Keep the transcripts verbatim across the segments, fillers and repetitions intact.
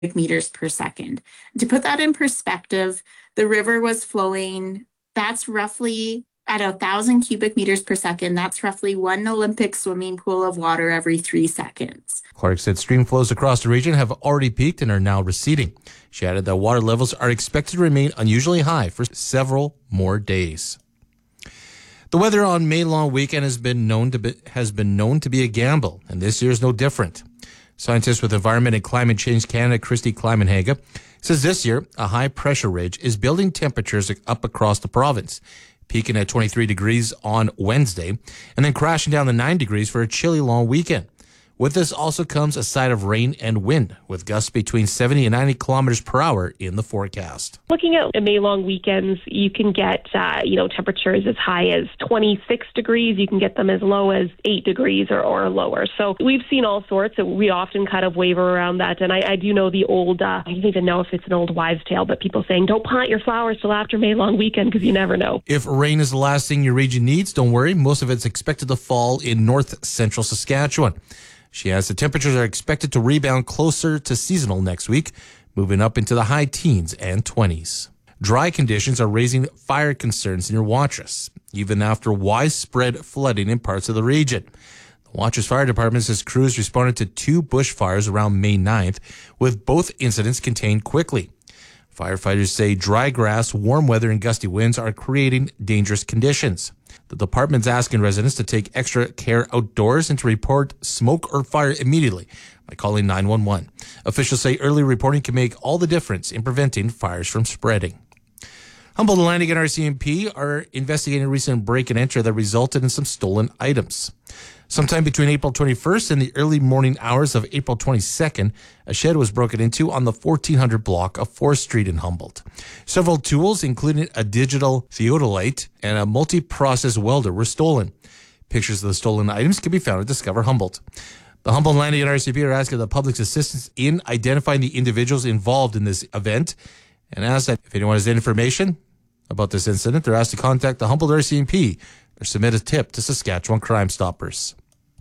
meters per second. To put that in perspective, the river was flowing, that's roughly at a thousand cubic meters per second. That's roughly one Olympic swimming pool of water every three seconds. Clark said stream flows across the region have already peaked and are now receding. She added that water levels are expected to remain unusually high for several more days. The weather on May long weekend has been known to be, has been known to be a gamble, and this year is no different. Scientist with Environment and Climate Change Canada, Christy Kleimenhaga, says this year a high pressure ridge is building temperatures up across the province, peaking at twenty-three degrees on Wednesday and then crashing down to nine degrees for a chilly long weekend. With this also comes a side of rain and wind, with gusts between seventy and ninety kilometers per hour in the forecast. Looking at May-long weekends, you can get uh, you know temperatures as high as twenty-six degrees. You can get them as low as eight degrees or, or lower. So we've seen all sorts. We often kind of waver around that. And I, I do know the old, uh, I don't even know if it's an old wives' tale, but people saying don't plant your flowers till after May-long weekend because you never know. If rain is the last thing your region needs, don't worry. Most of it's expected to fall in north-central Saskatchewan. She adds the temperatures are expected to rebound closer to seasonal next week, moving up into the high teens and twenties. Dry conditions are raising fire concerns near Watrous, even after widespread flooding in parts of the region. The Watrous Fire Department says crews responded to two bushfires around May ninth, with both incidents contained quickly. Firefighters say dry grass, warm weather, and gusty winds are creating dangerous conditions. The department's asking residents to take extra care outdoors and to report smoke or fire immediately by calling nine one one. Officials say early reporting can make all the difference in preventing fires from spreading. Humboldt Atlantic and R C M P are investigating a recent break and enter that resulted in some stolen items. Sometime between April twenty-first and the early morning hours of April twenty-second, a shed was broken into on the fourteen hundred block of fourth Street in Humboldt. Several tools, including a digital theodolite and a multi-process welder, were stolen. Pictures of the stolen items can be found at Discover Humboldt. The Humboldt Atlantic and R C M P are asking the public's assistance in identifying the individuals involved in this event and ask that if anyone has any information about this incident, they're asked to contact the Humboldt R C M P or submit a tip to Saskatchewan Crime Stoppers.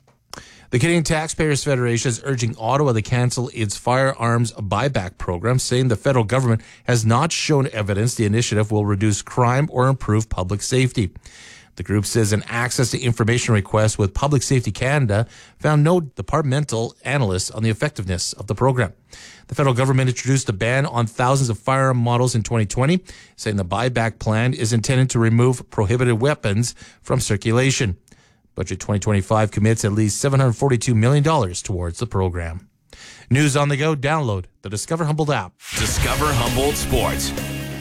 The Canadian Taxpayers Federation is urging Ottawa to cancel its firearms buyback program, saying the federal government has not shown evidence the initiative will reduce crime or improve public safety. The group says an access to information request with Public Safety Canada found no departmental analysts on the effectiveness of the program. The federal government introduced a ban on thousands of firearm models in twenty twenty, saying the buyback plan is intended to remove prohibited weapons from circulation. Budget twenty twenty-five commits at least seven hundred forty-two million dollars towards the program. News on the go. Download the Discover Humboldt app. Discover Humboldt Sports.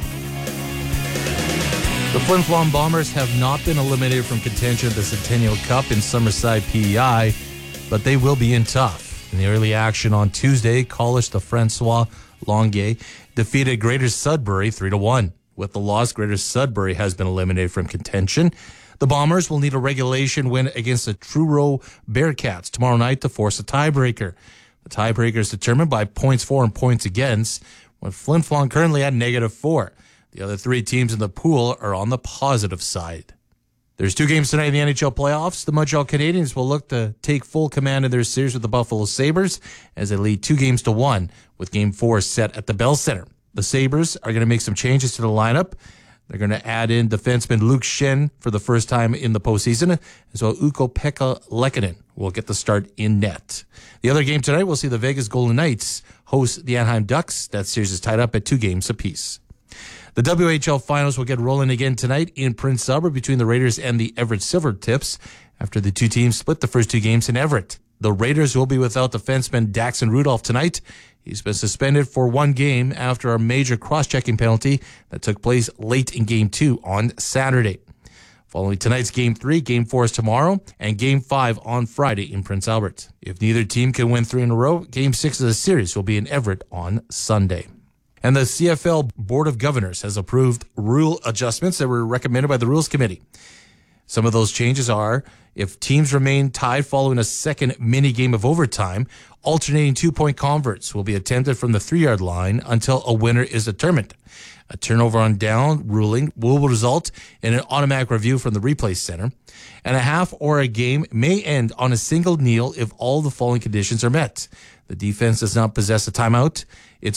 The Flin Flon Bombers have not been eliminated from contention at the Centennial Cup in Summerside P E I, but they will be in tough. In the early action on Tuesday, College de Francois Longueuil defeated Greater Sudbury three to one. With the loss, Greater Sudbury has been eliminated from contention. The Bombers will need a regulation win against the Truro Bearcats tomorrow night to force a tiebreaker. The tiebreaker is determined by points for and points against, with Flin Flon currently at negative four. The other three teams in the pool are on the positive side. There's two games tonight in the N H L playoffs. The Montreal Canadiens will look to take full command of their series with the Buffalo Sabres as they lead two games to one, with game four set at the Bell Center. The Sabres are going to make some changes to the lineup. They're going to add in defenseman Luke Schenn for the first time in the postseason, as well Ukko-Pekka Lehkonen will get the start in net. The other game tonight, we'll see the Vegas Golden Knights host the Anaheim Ducks. That series is tied up at two games apiece. The W H L Finals will get rolling again tonight in Prince Albert between the Raiders and the Everett Silvertips after the two teams split the first two games in Everett. The Raiders will be without defenseman Daxon Rudolph tonight. He's been suspended for one game after a major cross-checking penalty that took place late in Game two on Saturday. Following tonight's Game three, Game four is tomorrow, and Game five on Friday in Prince Albert. If neither team can win three in a row, Game six of the series will be in Everett on Sunday. And the C F L Board of Governors has approved rule adjustments that were recommended by the Rules Committee. Some of those changes are if teams remain tied following a second mini game of overtime, alternating two-point converts will be attempted from the three-yard line until a winner is determined. A turnover on down ruling will result in an automatic review from the replay center, and a half or a game may end on a single kneel if all the following conditions are met. The defense does not possess a timeout. It's